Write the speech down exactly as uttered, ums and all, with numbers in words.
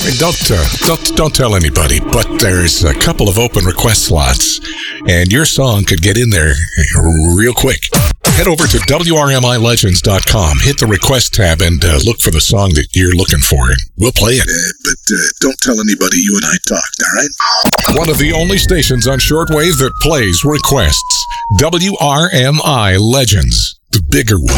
Hey, don't uh, don't don't tell anybody, but there's a couple of open request slots, and your song could get in there real quick. Head over to W R M I Legends dot com, hit the request tab, and uh, look for the song that you're looking for. We'll play it. Uh, but uh, don't tell anybody you and I talked, all right? One of the only stations on shortwave that plays requests. W R M I Legends, the bigger one.